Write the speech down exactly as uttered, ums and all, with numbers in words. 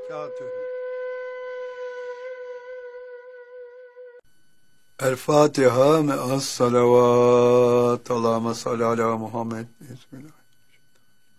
وبركاته. الفاتحة مع الصلوات. اللهم صل على محمد. بسم الله.